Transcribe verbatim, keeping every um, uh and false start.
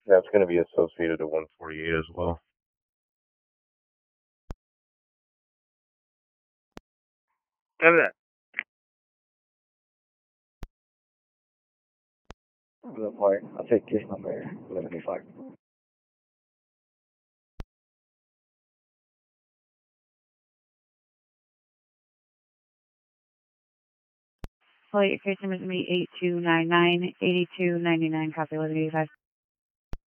That's going to be associated to one forty-eight as well. Copy that. Good point. I'll take case number eleven eighty-five. Flight case number is going to be eight two nine nine, eighty-two ninety-nine, copy eleven eighty-five.